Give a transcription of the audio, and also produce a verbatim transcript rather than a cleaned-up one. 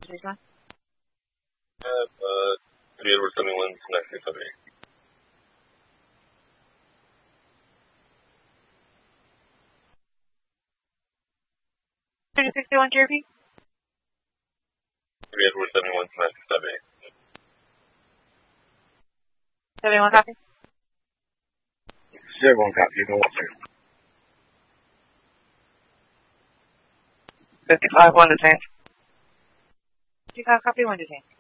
Respond. Uh, uh, three Edward seventy-one, nine six seven eight. thirty sixty-one, J R P. three Edward seventy-one, nine six seven eight. seventy-one copy. seventy-one copy, you can watch it. fifty-five, one detained. fifty-five copy, one detained.